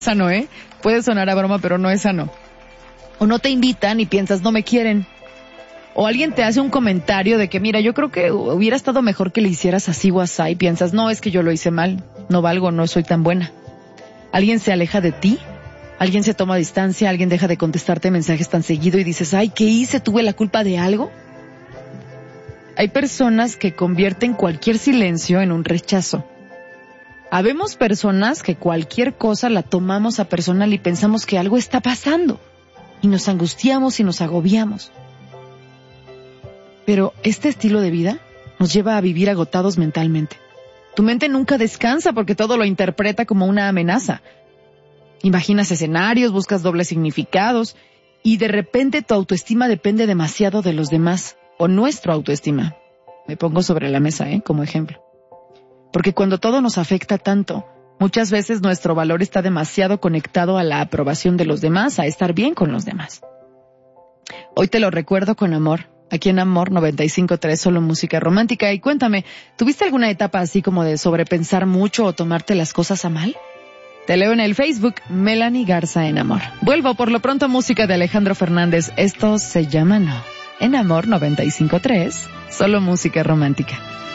sano, ¿eh? Puede sonar a broma, pero no es sano. O no te invitan y piensas, no me quieren. O alguien te hace un comentario de que, mira, yo creo que hubiera estado mejor que le hicieras así o así, y piensas, no, es que yo lo hice mal, no valgo, no soy tan buena. Alguien se aleja de ti, alguien se toma distancia, alguien deja de contestarte mensajes tan seguido y dices, ay, ¿qué hice? ¿Tuve la culpa de algo? Hay personas que convierten cualquier silencio en un rechazo. Habemos personas que cualquier cosa la tomamos a personal y pensamos que algo está pasando. Y nos angustiamos y nos agobiamos. Pero este estilo de vida nos lleva a vivir agotados mentalmente. Tu mente nunca descansa porque todo lo interpreta como una amenaza. Imaginas escenarios, buscas dobles significados y de repente tu autoestima depende demasiado de los demás o nuestra autoestima. Me pongo sobre la mesa, como ejemplo. Porque cuando todo nos afecta tanto, muchas veces nuestro valor está demasiado conectado a la aprobación de los demás, a estar bien con los demás. Hoy te lo recuerdo con amor. Aquí en Amor 95.3, solo música romántica. Y cuéntame, ¿tuviste alguna etapa así como de sobrepensar mucho o tomarte las cosas a mal? Te leo en el Facebook, Melanie Garza en Amor. Vuelvo por lo pronto, música de Alejandro Fernández. Esto se llama No. En Amor 95.3, solo música romántica.